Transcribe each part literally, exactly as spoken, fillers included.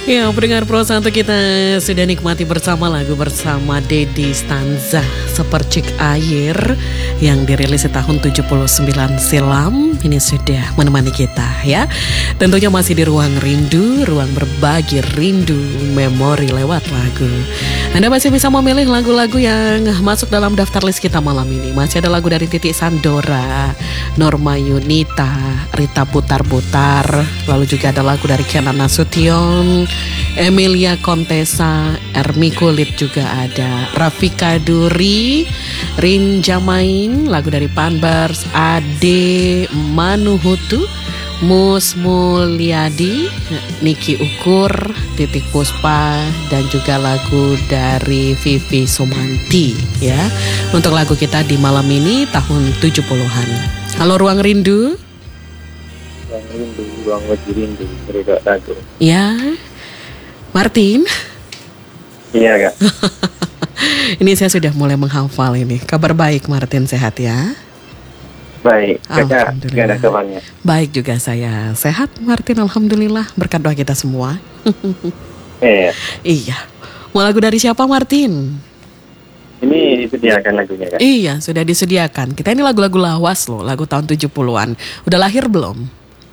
Ya, pendengar Pro satu kita sudah nikmati bersama lagu bersama Dedi Stanza Sepercik Air yang dirilis di tahun tujuh puluh sembilan silam. Ini sudah menemani kita ya. Tentunya masih di ruang rindu, ruang berbagi rindu memori lewat lagu. Anda masih bisa memilih lagu-lagu yang masuk dalam daftar list kita malam ini. Masih ada lagu dari Titi Sandora, Norma Yunita, Rita Butar-Butar, lalu juga ada lagu dari Kiana Nasution, Emilia Contessa, Ermi Kulit juga ada, Rafika Duri, Rin Jamain, lagu dari Panbars, Ade Manuhutu, Mus Mulyadi, Niki Ukur, Titik Puspa, dan juga lagu dari Vivi Sumanti ya. Untuk lagu kita di malam ini tahun tujuh puluhan. Halo Ruang Rindu. Ruang Rindu, Ruang Wedi Rindu, Mereka Lagu. Ya, Martin. Iya Kak. Ini saya sudah mulai menghafal ini. Kabar baik Martin, sehat ya? Baik, Kakak, gak ada kabarnya. Baik juga saya, sehat Martin, alhamdulillah. Berkat doa kita semua. Iya. Iya. Mau lagu dari siapa Martin? Ini disediakan lagunya Kak. Iya, sudah disediakan. Kita ini lagu-lagu lawas loh, lagu tahun tujuh puluhan. Udah lahir belum?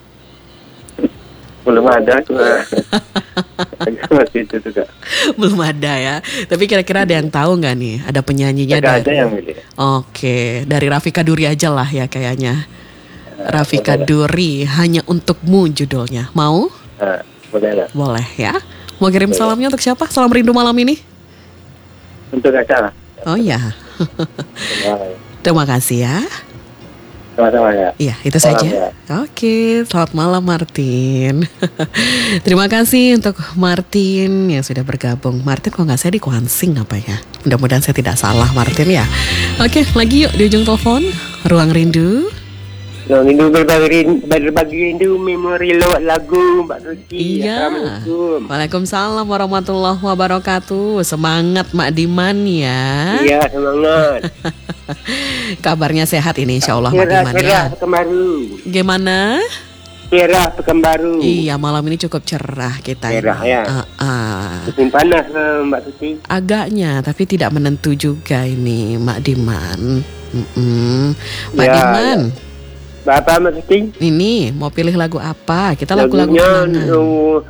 Belum ada aku. Masih itu juga. Belum ada ya. Tapi kira-kira ada yang tahu nggak nih? Ada penyanyinya? Ada dari... ada yang milih. Oke, dari Rafika Duri aja lah ya kayaknya. Nah, Rafika Duri, Hanya Untukmu judulnya. Mau? Nah, boleh lah. Boleh ya. Mau kirim boleh. Salamnya untuk siapa? Salam rindu malam ini. Untuk Kakak. Oh iya. Terima kasih ya. Sama-sama ya. Iya, itu saja. Ya. Oke, selamat malam Martin. Terima kasih untuk Martin yang sudah bergabung. Martin kok nggak saya di Kuansing apa ya? Mudah-mudahan saya tidak salah Martin ya. Oke, lagi yuk di ujung telepon. Ruang Rindu. Ruang Rindu berbagi rindu, berbagi rindu memori lewat lagu Mbak Suci. Iya. Assalamualaikum. Waalaikumsalam warahmatullahi wabarakatuh. Semangat Mak Diman ya. Iya, semangat. Kabarnya sehat ini insya Allah Mak Diman ya. Cerah Pekanbaru. Gimana? Cerah Pekanbaru. Iya, malam ini cukup cerah kita. Cerah ya. Uh, uh. Musim panas Mbak Suci. Agaknya, tapi tidak menentu juga ini Mak Diman. Mm-mm. Mak ya, Diman. Ya. Bapak Mbak Suci. Ini mau pilih lagu apa? Kita lagu-lagu kenangan. Uh,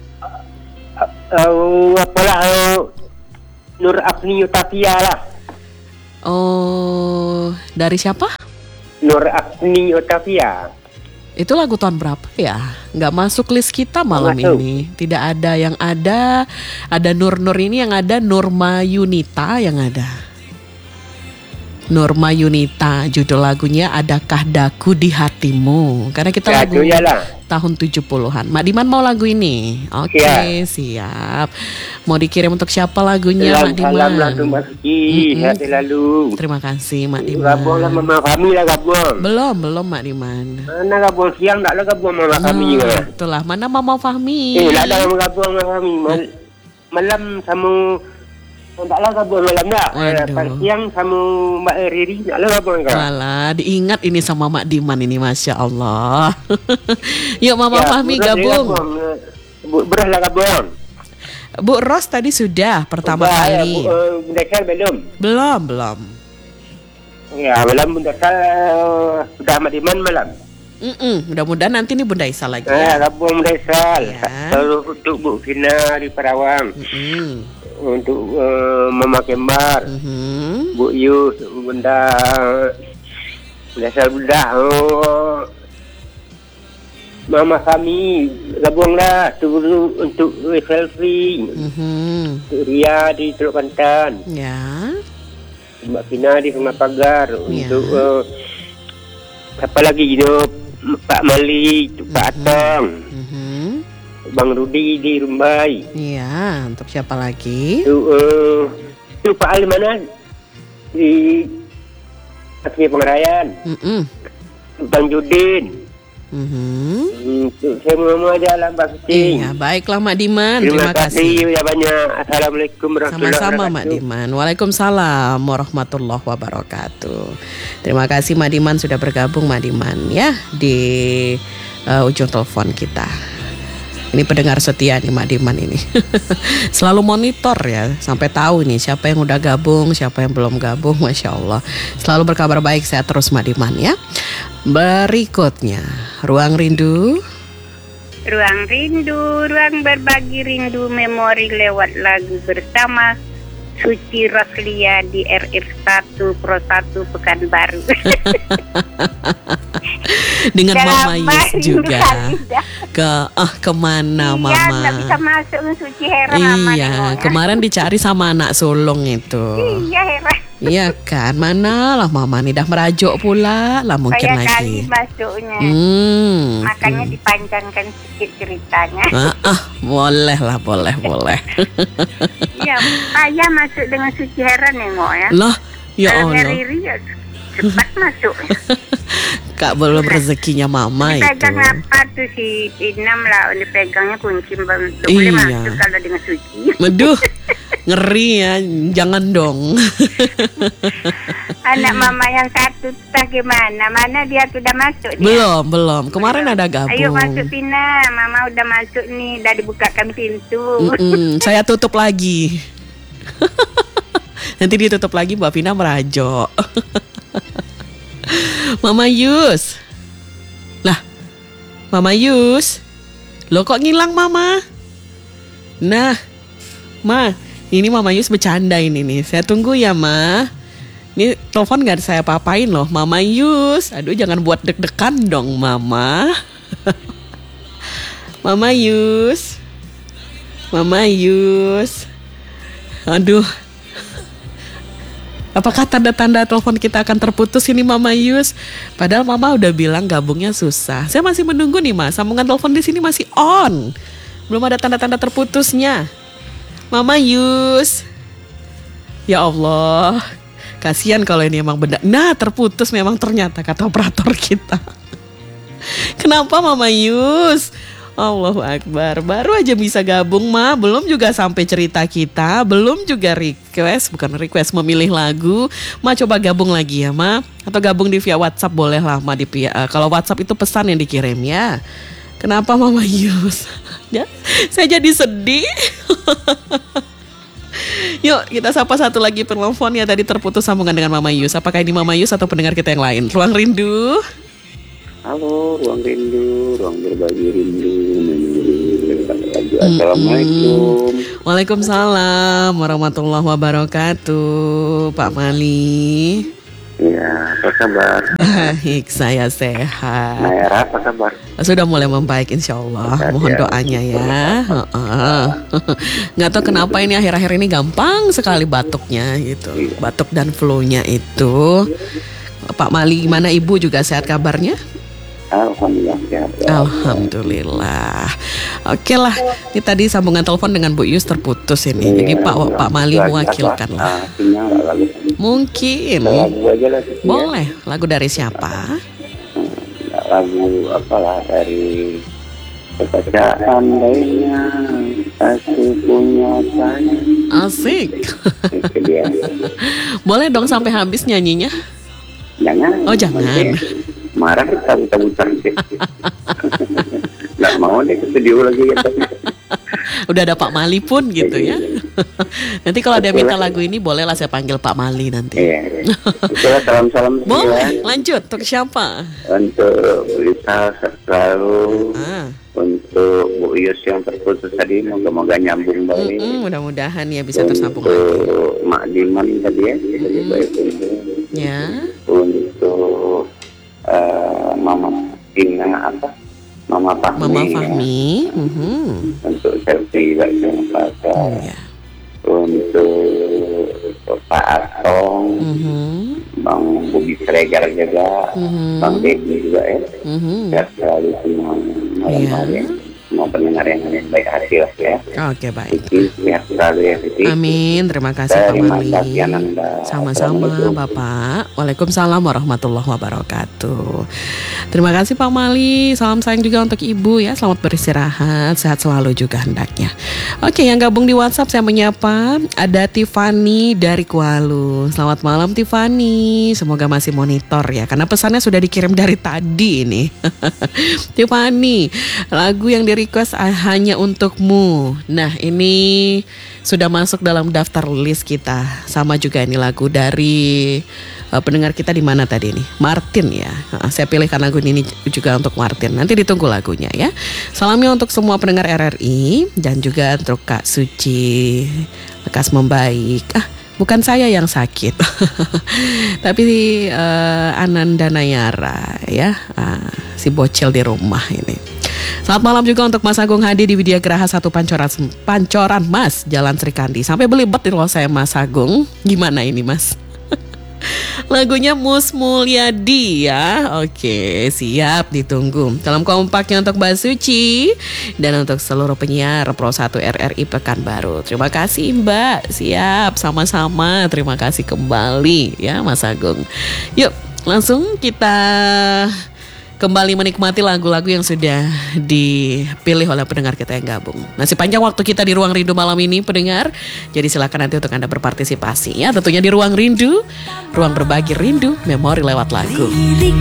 uh, apalah uh, Nur Afni Utafia lah. Oh, dari siapa? Nur Afni Utafia. Itu lagu tahun berapa ya? Nggak masuk list kita malam masuk. Ini. Tidak ada yang ada. Ada Nur-Nur ini yang ada Norma Yunita yang ada. Norma Yunita, judul lagunya Adakah Daku di Hatimu. Karena kita ya, lagu yalah. Tahun tujuh puluhan. Mak Diman mau lagu ini? Oke, okay, ya. Siap. Mau dikirim untuk siapa lagunya Mak Diman? Salam lalu Mbak Suci, mm-hmm. Hati lalu. Terima kasih Mak Diman. Gabung lah Mama kami lah gabung. Belum, belum Mak Diman. Mana gabung siang tak lah gabung Mama oh, kami juga. Itulah, mana Mama Fahmi? Eh, tak ada gabung Mama kami. Mal- malam sama taklah gabung malam tak. Waduh. Siang sama Mbak Riri taklah gabung kan. Malah diingat ini sama Mak Diman ini, Masya Allah. Yuk Mama ya, Fahmi gabung. Bu Beras lah gabung. Bu Ros tadi sudah pertama Sudah, kali. Ya, Bu, uh, Bundesal belum? Belum, belum. Ya, malam Bundesal uh, sudah Mak Diman malam. Mm-mm, mudah-mudahan nanti nih Bunda Isa lagi. Ya, gabung Bunda Isa. Ya. Lalu untuk Bu Fina di Parawang. Mm-mm. Untuk uh, Mama Kembar, mm-hmm. Bu Yu, Bunda Bunda Salbudah, oh, Mama kami gabunglah dulu untuk selfie, mm-hmm. untuk Ria di Teluk Pantan, ya, Mbak Pina di Sungai Pagar, ya. Untuk uh, apa lagi hidup Pak Mali, mm-hmm. Pak Atong. Mm-hmm. Bang Rudi di Rumbai. Iya, untuk siapa lagi? Itu, uh, itu Pak Ali mana? Di Aksi Pengerayan. Mm-mm. Bang Judin. Mm-hmm. Untuk saya mau aja lah Mbak Suci. Iya, baiklah Mak Diman. Terima, Terima kasih. kasih ya banyak. Assalamualaikum warahmatullahi wabarakatuh. Sama-sama Mak Diman. Waalaikumsalam warahmatullahi wabarakatuh. Terima kasih Mak Diman sudah bergabung Mak Diman ya di uh, ujung telepon kita. Ini pendengar setia nih Madiman ini. Selalu monitor ya, sampai tahu nih siapa yang udah gabung, siapa yang belum gabung. Masya Allah. Selalu berkabar baik, sehat terus Madiman ya. Berikutnya, Ruang Rindu. Ruang Rindu, ruang berbagi rindu memori lewat lagu bersama Suci Roslia di R R satu Pro satu Pekanbaru. Dengan Mama Yus juga tidak. ke ah kemana Iya, Mama? nggak bisa masuk Suci, heran Mama Iya, nengoknya. kemarin dicari sama anak sulung itu. Iya, heran. Iya kan, mana lah Mama nih dah merajuk pula lah mungkin Banyak lagi. kali masuknya. Hmm, Makanya hmm. dipanjangkan sedikit ceritanya. Ah, ah, boleh lah, boleh, boleh. Iya, saya masuk dengan Suci, heran nengok ya. Lah, ya Kalau Allah. Riri ya cepat masuk. Kak belum rezekinya Mama itu. Dipegang apa tuh si Inam lah, dipegangnya kunci untuk boleh Iya. masuk kalau dengan Suci. Aduh, ngeri ya, jangan dong. Anak Mama yang satu tak gimana? Mana dia sudah masuk dia? Belum, belum. Kemarin ada gabung. Ayo masuk Pina, Mama udah masuk nih, udah dibukakan pintu. Mm-mm, saya tutup lagi. Nanti ditutup lagi Mbak Vina merajuk. Mama Yus. Lah, Mama Yus. Loh kok ngilang Mama? Nah, Ma, ini Mama Yus bercanda ini nih. Saya tunggu ya Ma. Ini telepon gak saya apa-apain loh Mama Yus. Aduh jangan buat deg-degan dong Mama. Mama Yus. Mama Yus. Aduh. Apakah tanda-tanda telepon kita akan terputus ini Mama Yus? Padahal Mama udah bilang gabungnya susah. Saya masih menunggu nih Mas. Sambungan telepon di sini masih on. Belum ada tanda-tanda terputusnya. Mama Yus. Ya Allah. Kasihan kalau ini emang benar. Nah, terputus memang ternyata kata operator kita. Kenapa Mama Yus? Allahu Akbar. Baru aja bisa gabung Ma. Belum juga sampai cerita kita. Belum juga request. Bukan request, memilih lagu. Ma coba gabung lagi ya Ma. Atau gabung di via WhatsApp boleh lah Ma. Di via, uh, kalau WhatsApp itu pesan yang dikirim ya. Kenapa Mama Yus? Ya, saya jadi sedih. Yuk kita sapa satu lagi penelpon ya. Tadi terputus sambungan dengan Mama Yus. Apakah ini Mama Yus atau pendengar kita yang lain? Ruang Rindu. Halo, Ruang Rindu, ruang berbagi rindu. Assalamualaikum. Waalaikumsalam warahmatullahi wabarakatuh. Pak Mali. Ya, apa kabar? Baik, saya sehat. Naira, apa kabar? Sudah mulai membaik insya Allah. Sehat, Mohon ya. doanya ya. Heeh. Nggak tahu kenapa ini akhir-akhir ini gampang sekali batuknya gitu. Batuk dan flu-nya itu. Pak Mali, gimana Ibu juga sehat kabarnya? Alhamdulillah sehat. Alhamdulillah. Oke lah, ini tadi sambungan telepon dengan Bu Yus terputus ini. Jadi Pak Pak Mali mewakilkan lah. Ah, sinyal nggak lagu. Mungkin. Lagu aja lah. Sinyal. Boleh. Lagu dari siapa? Lagu apalah dari Kebaca andainya aku punya banyak. Asik. Itu dia. Boleh dong sampai habis nyanyinya? Jangan. Oh jangan. Nanti marah kita putar-putar sih. Nggak mau deh ke studio lagi katanya. Udah ada Pak Mali pun gitu ya. Nanti kalau ada yang minta lagu ini bolehlah saya panggil Pak Mali nanti. Iya. Itulah salam-salam Boleh, semua. lanjut untuk siapa? Untuk Lisa selalu, Ah, untuk Bu Yus yang terputus tadi, moga-moga nyambung balik. mm-mm, mudah-mudahan ya bisa tersambung lagi. Untuk Mak Diman tadi ya, dari baik untuk Ya. untuk eh, Mama Tina apa? Mama Fahmi. Mama ya. Fahmi. Mhm. Untuk Selfie Bakso Pasar. Ya. Untuk Pak Atong. Mhm. Bang Bobi Sregar juga, Mhm. Bang Deddy juga ya. Mhm. Sehat selalu semua malam Iya. hari. Semua pendengar yang baik hati lah ya. Oke, baik. Siti, sehat selalu ya Siti. Amin, terima kasih Pak Terima Mali. kasih Ananda. Sama-sama Assalamualaikum. Bapak. Waalaikumsalam warahmatullahi wabarakatuh. Terima kasih Pak Mali. Salam sayang juga untuk Ibu ya. Selamat beristirahat, sehat selalu juga hendaknya. Oke, yang gabung di WhatsApp saya menyapa ada Tiffany dari Kuala. Selamat malam Tiffany. Semoga masih monitor ya, karena pesannya sudah dikirim dari tadi ini. Tiffany, lagu yang di request hanya untukmu. Nah, ini sudah masuk dalam daftar list kita. Sama juga ini lagu dari uh, pendengar kita di mana tadi ini? Martin ya. Uh, saya pilihkan lagu ini juga untuk Martin. Nanti ditunggu lagunya ya. Salamnya untuk semua pendengar R R I dan juga untuk Kak Suci. Lekas membaik. Ah, bukan saya yang sakit, tapi uh, Ananda Nayara ya, uh, si bocil di rumah ini. Selamat malam juga untuk Mas Agung Hadi di Widya Graha satu Pancoran Pancoran Mas, Jalan Srikandi. Sampai belibet di loh saya Mas Agung. Gimana ini Mas? Lagunya Mus Mulyadi ya. Oke, siap, ditunggu. Salam kompaknya untuk Mbak Suci dan untuk seluruh penyiar Pro satu R R I Pekanbaru. Terima kasih Mbak. Siap, sama-sama. Terima kasih kembali ya Mas Agung. Yuk, langsung kita kembali menikmati lagu-lagu yang sudah dipilih oleh pendengar kita yang gabung. Masih panjang waktu kita di Ruang Rindu malam ini pendengar. Jadi silakan nanti untuk Anda berpartisipasi ya. Tentunya di Ruang Rindu, ruang berbagi rindu, memori lewat lagu.